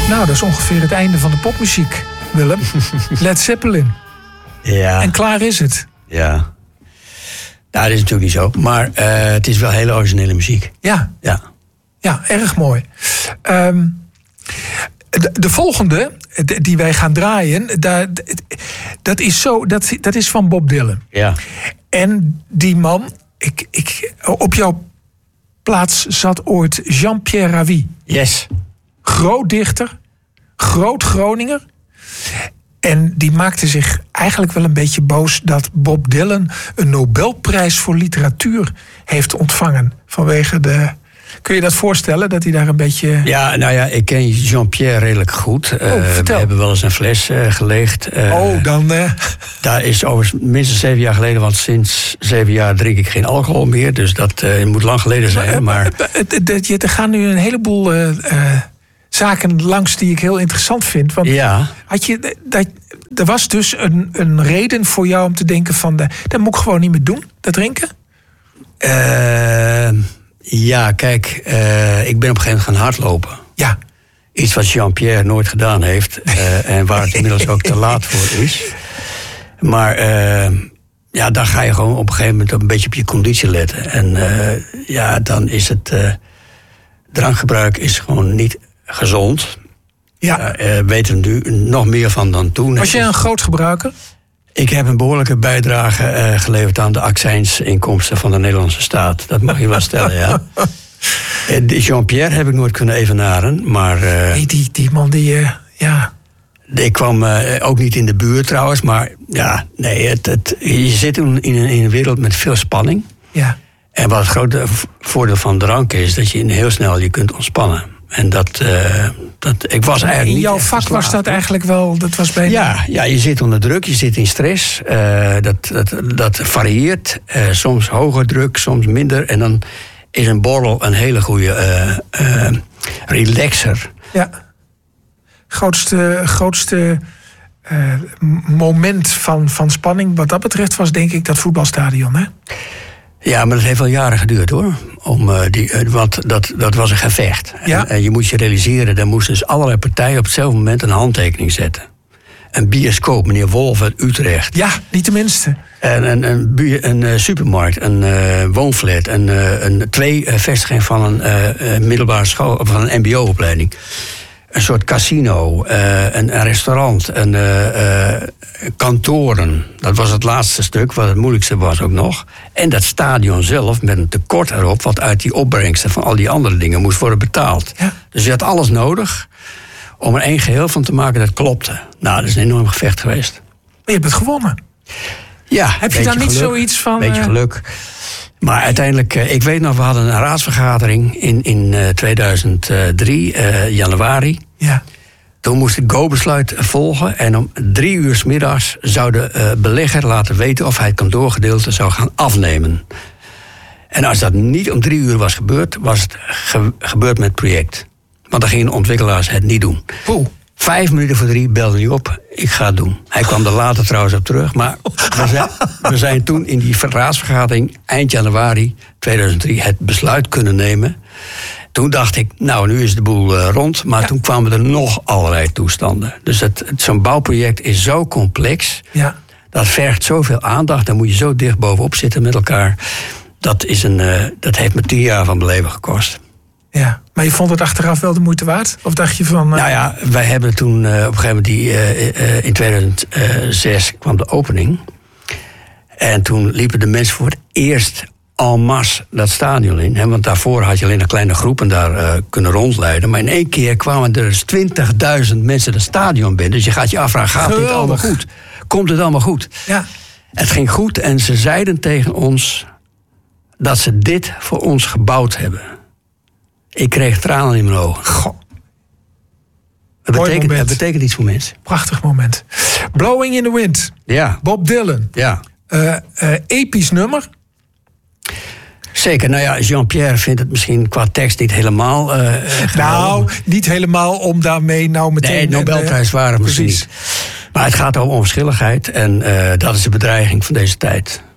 Nou, dat is ongeveer het einde van de popmuziek, Willem. Led Zeppelin. Ja. En klaar is het. Ja. Nou, dat is natuurlijk niet zo. Maar het is wel hele originele muziek. Ja. Ja. Ja, erg mooi. De volgende die wij gaan draaien, dat is van Bob Dylan. Ja. En die man, op jouw plaats zat ooit Jean-Pierre Ravi. Yes. Groot dichter, groot Groninger. En die maakte zich eigenlijk wel een beetje boos dat Bob Dylan een Nobelprijs voor literatuur heeft ontvangen. Vanwege de... Kun je dat voorstellen, dat hij daar een beetje... Ja, nou ja, ik ken Jean-Pierre redelijk goed. We hebben wel eens een fles geleegd. Dan... Daar is overigens minstens 7 jaar geleden, want sinds 7 jaar drink ik geen alcohol meer. Dus dat moet lang geleden zijn. Maar... Er gaan nu een heleboel zaken langs die ik heel interessant vind. Want ja. Er was dus een reden voor jou om te denken van... dat moet ik gewoon niet meer doen, dat drinken? Ja, kijk, ik ben op een gegeven moment gaan hardlopen. Ja. Iets wat Jean-Pierre nooit gedaan heeft. En waar het inmiddels ook te laat voor is. Maar ja, dan ga je gewoon op een gegeven moment een beetje op je conditie letten. En ja, dan is het... drankgebruik is gewoon niet gezond. Ja. Weten we nu nog meer van dan toen. Was jij een groot gebruiker? Ik heb een behoorlijke bijdrage geleverd aan de accijnsinkomsten van de Nederlandse staat. Dat mag je wel stellen, ja. Jean-Pierre heb ik nooit kunnen evenaren, maar... Nee, die man die... ja. Ik kwam ook niet in de buurt trouwens, maar ja, nee, je zit in een wereld met veel spanning. Ja. En wat het grote voordeel van drank is, dat je heel snel je kunt ontspannen. En ik was eigenlijk niet. In jouw vak was dat eigenlijk wel, dat was bijna... Ja, je zit onder druk, je zit in stress. Dat varieert. Soms hoger druk, soms minder. En dan is een borrel een hele goede relaxer. Ja. Grootste moment van spanning wat dat betreft was denk ik dat voetbalstadion, hè? Ja, maar dat heeft wel jaren geduurd, hoor. Want dat was een gevecht. Ja. En je moet je realiseren, daar moesten dus allerlei partijen op hetzelfde moment een handtekening zetten. Een bioscoop, meneer Wolf uit Utrecht. Ja, niet de minste. Een supermarkt, een woonflat, twee vestigingen van een middelbare school, of van een mbo-opleiding. Een soort casino, een restaurant, kantoren. Dat was het laatste stuk, wat het moeilijkste was ook nog. En dat stadion zelf met een tekort erop... wat uit die opbrengsten van al die andere dingen moest worden betaald. Ja. Dus je had alles nodig om er één geheel van te maken dat klopte. Nou, dat is een enorm gevecht geweest. Maar je hebt het gewonnen. Ja, heb je dan niet zoiets van... Beetje geluk. Maar uiteindelijk, ik weet nog, we hadden een raadsvergadering in 2003, januari. Ja. Toen moest het go-besluit volgen. En om 3 uur 's middags zou de belegger laten weten of hij het kantoorgedeelte zou gaan afnemen. En als dat niet om 3 uur was gebeurd, was het gebeurd met het project. Want dan gingen ontwikkelaars het niet doen. 5 minuten voor 3 belde hij op, ik ga het doen. Hij kwam er later trouwens op terug. Maar we zijn toen in die raadsvergadering eind januari 2003 het besluit kunnen nemen. Toen dacht ik, nou, nu is de boel rond. Maar toen kwamen er nog allerlei toestanden. Dus zo'n bouwproject is zo complex. Ja. Dat vergt zoveel aandacht. Daar moet je zo dicht bovenop zitten met elkaar. Dat heeft me 10 jaar van mijn leven gekost. Ja, maar je vond het achteraf wel de moeite waard? Of dacht je van... Nou ja, wij hebben toen op een gegeven moment in 2006 kwam de opening. En toen liepen de mensen voor het eerst en masse dat stadion in. Hè, want daarvoor had je alleen een kleine groepen daar kunnen rondleiden. Maar in 1 keer kwamen er dus 20.000 mensen het stadion binnen. Dus je gaat je afvragen, gaat dit allemaal goed? Komt het allemaal goed? Ja. Het ging goed en ze zeiden tegen ons dat ze dit voor ons gebouwd hebben. Ik kreeg tranen in mijn ogen. Goh. Het betekent iets voor mensen. Prachtig moment. Blowing in the Wind. Ja. Bob Dylan. Ja. Episch nummer. Zeker. Nou ja, Jean-Pierre vindt het misschien qua tekst niet helemaal... niet helemaal om daarmee nou meteen... Nee, Nobelprijs waren misschien niet. Maar het gaat om onverschilligheid. En dat is de bedreiging van deze tijd.